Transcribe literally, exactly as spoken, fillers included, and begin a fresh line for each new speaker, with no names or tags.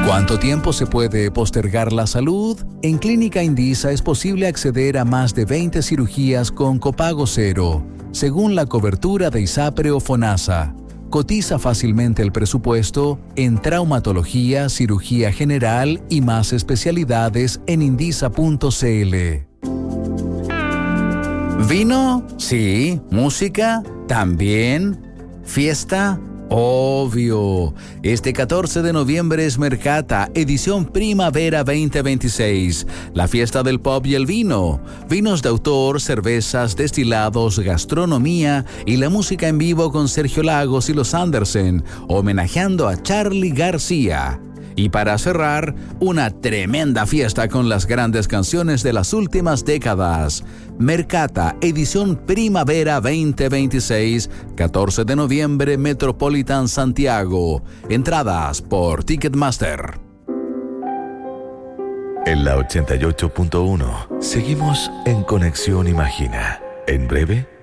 ¿Cuánto tiempo se puede postergar la salud? En Clínica Indisa es posible acceder a más de veinte cirugías con copago cero, según la cobertura de ISAPRE o FONASA. Cotiza fácilmente el presupuesto en traumatología, cirugía general y más especialidades en indisa punto c l. ¿Vino? Sí. ¿Música? También. ¿Fiesta? Obvio. Este catorce de noviembre es Mercata, edición Primavera veinte veintiséis. La fiesta del pop y el vino. Vinos de autor, cervezas, destilados, gastronomía y la música en vivo con Sergio Lagos y los Andersen, homenajeando a Charly García. Y para cerrar, una tremenda fiesta con las grandes canciones de las últimas décadas. Mercata, edición Primavera veinte veintiséis, catorce de noviembre, Metropolitan Santiago. Entradas por Ticketmaster.
En la ochenta y ocho punto uno, seguimos en Conexión Imagina. En breve,